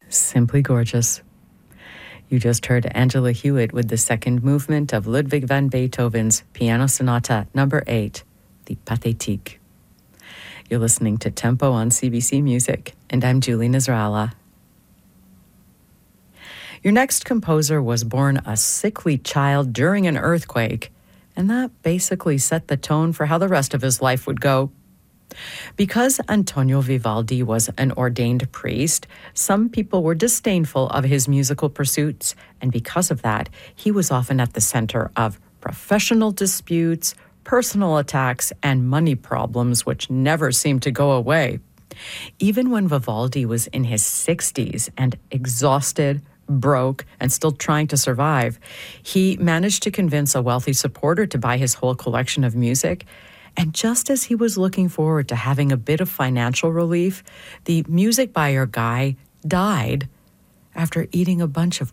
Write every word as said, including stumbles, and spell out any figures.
Simply gorgeous. You just heard Angela Hewitt with the second movement of Ludwig van Beethoven's Piano Sonata number eight, the Pathétique. You're listening to Tempo on C B C Music, and I'm Julie Nasrallah. Your next composer was born a sickly child during an earthquake, and that basically set the tone for how the rest of his life would go. Because Antonio Vivaldi was an ordained priest, some people were disdainful of his musical pursuits, and because of that, he was often at the center of professional disputes, personal attacks, and money problems which never seemed to go away. Even when Vivaldi was in his sixties and exhausted, broke, and still trying to survive, he managed to convince a wealthy supporter to buy his whole collection of music. And just as he was looking forward to having a bit of financial relief, the music buyer guy died after eating a bunch of